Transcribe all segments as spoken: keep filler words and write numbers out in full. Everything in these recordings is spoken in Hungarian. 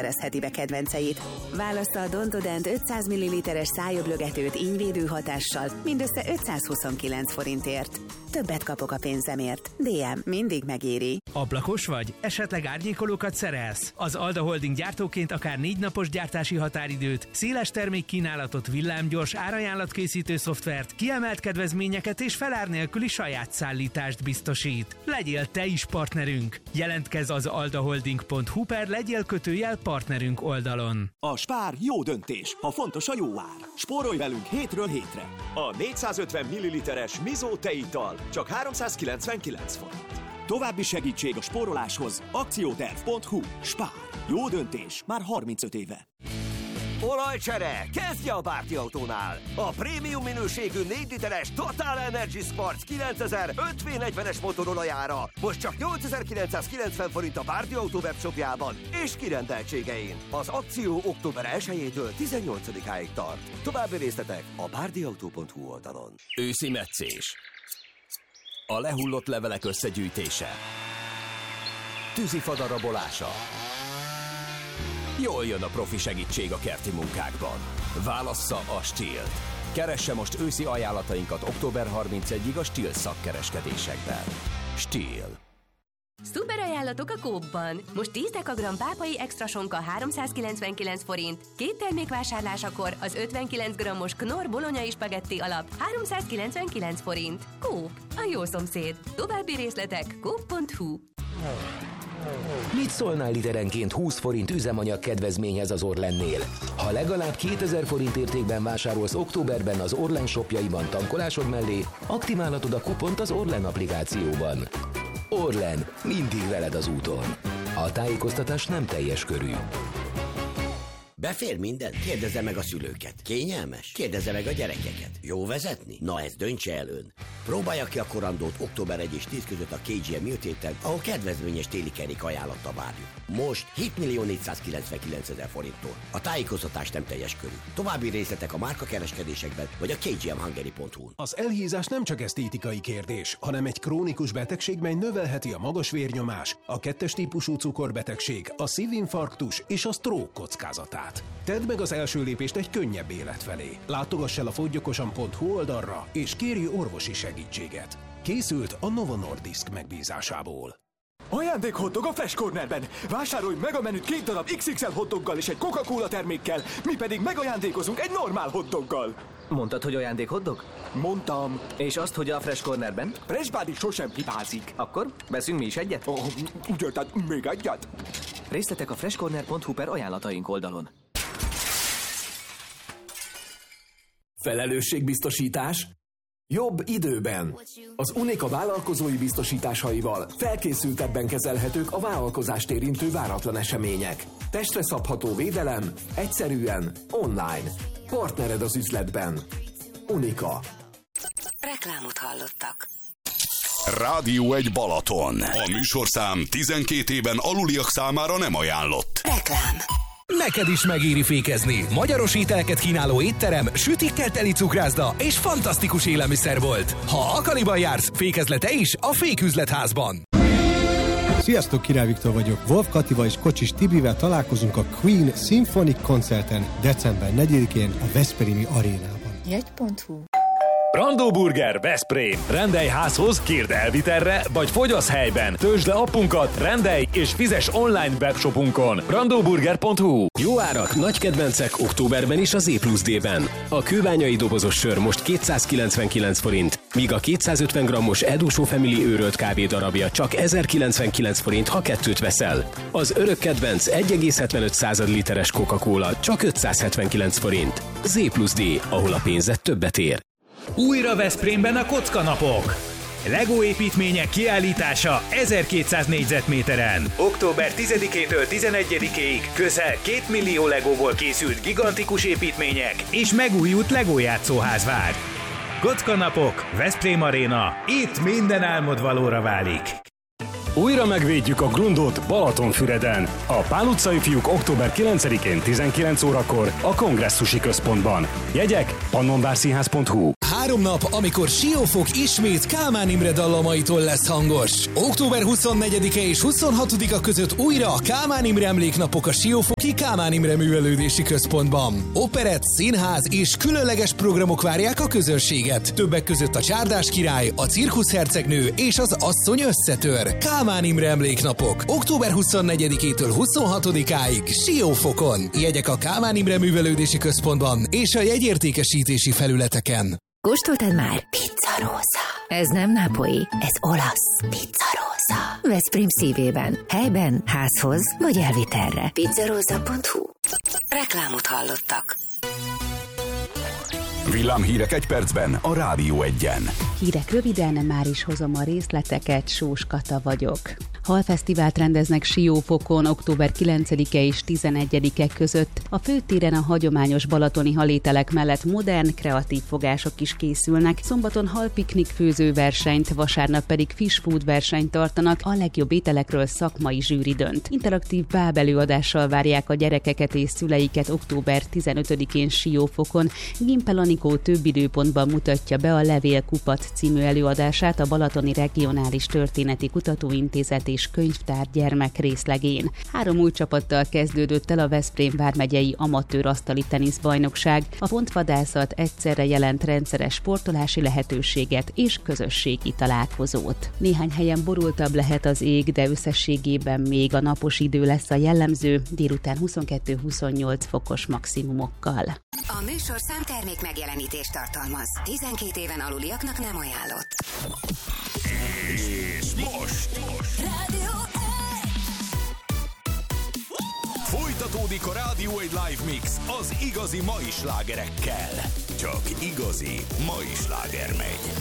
szerezheti be kedvenceit. Válassza a Dontodent ötszáz milliliteres szájöblögetőt ínyvédő hatással mindössze ötszázhuszonkilenc forintért. Többet kapok a pénzemért. dé em mindig megéri. Ablakos vagy? Esetleg árnyékolókat szerelsz? Az Alda Holding gyártóként akár négy napos gyártási határidőt, széles termékkínálatot, villámgyors árajánlatkészítő szoftvert, kiemelt kedvezményeket és felár nélküli saját szállítást biztosít. Legyél te is partnerünk! Jelentkezz az aldaholding pont hu per legyél kötőjel partnerünk oldalon. A Spár jó döntés, ha fontos a jó ár. Spórolj velünk hétről hétre. A négyszázötven milliliteres Mizó tejittal csak háromszázkilencvenkilenc forint. További segítség a spóroláshoz akcióterv pont hu. Spár. Jó döntés már harmincöt éve. Olajcsere! Kezdje a Bárdi Autónál! A prémium minőségű négy literes Total Energy Sport kilencezer öt vé negyvenes motorolajára most csak nyolcezer-kilencszázkilencven forint a Bárdi Autó webshopjában és kirendeltségein. Az akció október elsejétől tizennyolcadikáig tart. További részletek a bárdiautó pont hu oldalon. Őszi meccés. A lehullott levelek összegyűjtése. Tűzifa darabolása. Jól jön a profi segítség a kerti munkákban. Válassza a Stihl-t. Keresse most őszi ajánlatainkat október harmincegyedikéig a Stihl szakkereskedésekben. Stihl. Szuper ajánlatok a Coop-ban. Most tíz dekagramm pápai extra sonka háromszázkilencvenkilenc forint, két termék vásárlásakor az ötvenkilenc grammos Knorr bolonyai spagetti alap háromszázkilencvenkilenc forint. Coop, a jó szomszéd. További részletek coop pont hu. Mit szólnál literenként húsz forint üzemanyag kedvezményhez az Orlennél? Ha legalább kétezer forint értékben vásárolsz októberben az Orlen shopjaiban tankolásod mellé, aktiválhatod a kupont az Orlen applikációban. Orlen, mindig veled az úton. A tájékoztatás nem teljes körű. Befér minden? Kérdezze meg a szülőket. Kényelmes? Kérdezze meg a gyerekeket. Jó vezetni? Na ezt döntse el ön. Próbálja ki a korandót október elseje és tíz között a ká gé em Műtéten, ahol kedvezményes téli kerék ajánlattal várjuk. Most hét millió négyszázkilencvenkilencezer forinttól. A tájékoztatás nem teljes körű. További részletek a márkakereskedésekben vagy a ká gé em hungary pont hu-n. Az elhízás nem csak esztétikai kérdés, hanem egy krónikus betegség, mely növelheti a magas vérnyomás, a kettes típusú cukorbetegség, a szívinfarktus és a stroke kockázatát. Tedd meg az első lépést egy könnyebb élet felé. Látogass el a fogyjokosan pont hu oldalra, és kérj orvosi segítséget. Készült a Novo Nordisk megbízásából. Ajándékhotdog a Fresh Cornerben! Vásárolj meg a menüt két darab iksz iksz el hotdoggal és egy Coca-Cola termékkel, mi pedig megajándékozunk egy normál hotdoggal. Mondtad, hogy ajándékhotdog? Mondtam. És azt, hogy a Fresh Cornerben? Fresh Body sosem hibázik. Akkor veszünk mi is egyet? Oh, ugye, tehát még egyet? Részletek a fresh corner pont hu per ajánlataink oldalon. Felelősségbiztosítás? Jobb időben. Az Unica vállalkozói biztosításaival felkészültebben kezelhetők a vállalkozást érintő váratlan események. Testre szabható védelem, egyszerűen, online. Partnered az üzletben. Unica. Reklámot hallottak. Rádió egy Balaton. A műsorszám tizenkét éven aluliak számára nem ajánlott. Reklám. Neked is megéri fékezni. Magyaros ételeket kínáló étterem, sütikkel teli cukrászda és fantasztikus élelmiszerbolt. Ha Akaliban jársz, fékezle te is a Féküzletházban. Sziasztok, Király Viktor vagyok. Wolf Katival és Kocsis Tibivel találkozunk a Queen Symphonic koncerten december negyedikén a Veszprémi Arénában. jegy pont hu. Brandó Burger Veszprém. Rendelj házhoz, kérd elvitelre, vagy fogyasz helyben. Töltsd le appunkat, rendelj és fizes online webshopunkon. brandó burger pont hu. Jó árak, nagy kedvencek októberben is az E plusz D-ben. A kőbányai dobozos sör most kétszázkilencvenkilenc forint, míg a kétszázötven grammos Edusó Family őrölt kávé darabja csak ezerkilencvenkilenc forint, ha kettőt veszel. Az örök kedvenc egy egész hetvenöt század literes Coca-Cola csak ötszázhetvenkilenc forint. Z plusz D, ahol a pénzed többet ér. Újra Veszprémben a Kockanapok! Lego építmények kiállítása ezerkétszáz négyzetméteren. október tizedikétől tizenegyedikéig közel két millió Legóból készült gigantikus építmények és megújult Lego játszóház vár. Kockanapok, Veszprém Aréna, itt minden álmod valóra válik. Újra megvédjük a Grundot Balatonfüreden. A Pál utcai fiúk október kilencedikén tizenkilenc órakor a Kongresszusi Központban. Jegyek pannonvárszínház pont hu. Három nap, amikor Siófok ismét Kálmán Imre dallamaitól lesz hangos. október huszonnegyedike és huszonhatodika között újra a Kálmán Imre emléknapok a Siófoki Kálmán Imre Művelődési Központban. Operett, színház és különleges programok várják a közönséget. Többek között a Csárdás király, a Cirkuszhercegnő és az Asszony összetör. Kálmán Imre emléknapok. október huszonnegyedikétől huszonhatodikáig Siófokon. Jegyek a Kálmán Imre Művelődési Központban és a jegyértékesítési felületeken. Kóstoltad már? Pizzarosa. Ez nem nápolyi, ez olasz. Pizzarosa. Veszprém szívében, helyben, házhoz vagy elvitelre. pizzarosa pont hu. Reklámot hallottak. Villámhírek egy percben a Rádió Egyen. Hírek röviden, már is hozom a részleteket, Sós Kata vagyok. Halfesztivált rendeznek Siófokon október kilencedike és tizenegyedike között. A főtéren a hagyományos balatoni halételek mellett modern, kreatív fogások is készülnek. Szombaton halpiknik főzőversenyt, vasárnap pedig fish food versenyt tartanak, a legjobb ételekről szakmai zsűri dönt. Interaktív bábelőadással várják a gyerekeket és szüleiket október tizenötödikén Siófokon. Gimpel Anikó több időpontban mutatja be a Levélkupac című előadását a Balatoni Regionális Történeti Kutatóintézet és Könyvtár gyermek részlegén. Három új csapattal kezdődött el a Veszprém vármegyei amatőr asztali teniszbajnokság. A pontvadászat egyszerre jelent rendszeres sportolási lehetőséget és közösségi találkozót. Néhány helyen borultabb lehet az ég, de összességében még a napos idő lesz a jellemző, délután huszonkettő-huszonnyolc fokos maximumokkal. A műsorszám termék megjelenítést tartalmaz. tizenkét éven aluliaknak nem ajánlott. És most, most. Folytatódik a Rádió egy Live Mix az igazi mai slágerekkel. Csak igazi mai sláger megy.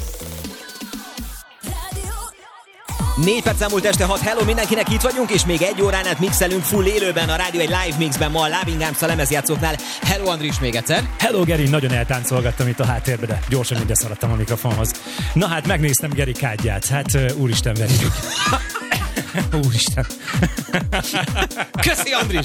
Négy perc elmúlt este hat, hello mindenkinek, itt vagyunk, és még egy órán át mixelünk full élőben a Rádió egy Live Mixben, ma a Loving Arms a lemezjátszóknál. Hello Andris még egyszer. Hello Geri, nagyon eltáncolgattam itt a háttérbe, de gyorsan ide szaladtam a mikrofonhoz. Na hát megnéztem Geri kádját, hát uh, úristen verjük. Úristen. Köszi Andris.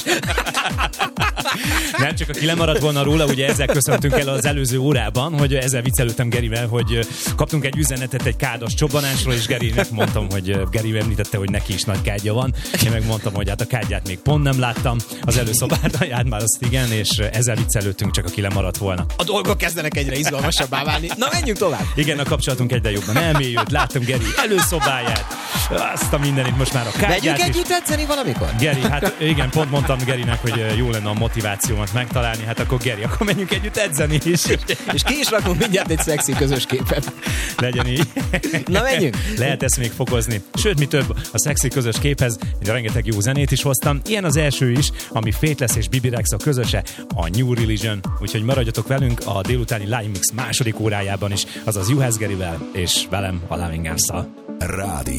Nem csak aki lemaradt volna róla, ugye ezzel köszöntünk el az előző órában, hogy ezzel viccelődtem Gerivel, hogy kaptunk egy üzenetet egy kádas csobbanásról, és Gerinek mondtam, hogy Geri említette, hogy neki is nagy kádja van. Én megmondtam, hogy hát a kádját még pont nem láttam, az előszobáját már azt igen, és ezzel viccelődtünk, csak aki lemaradt volna. A dolgok kezdenek egyre izgalmasabbá válni. Na menjünk tovább. Igen, a kapcsolatunk egyre jobban elmélyült, láttam Geri előszobáját, azt a mindenit, most már a kádját. Vegyünk együtt edzeni valamikor? Geri, hát igen, pont mondtam Gerinek, hogy jó lenne a motivációmat megtalálni, hát akkor Geri, akkor menjünk együtt edzeni is. És ki is rakunk mindjárt egy szexi közös képet. Legyen így. Na menjünk! Lehet ezt még fokozni. Sőt, mi több, a szexi közös képhez rengeteg jó zenét is hoztam. Ilyen az első is, ami Faithless és Bibi Rexa közöse, a New Religion. Úgyhogy maradjatok velünk a délutáni Live Mix második órájában is, azaz Juhász Gerivel és velem a Loving Arms-szal. Rádió.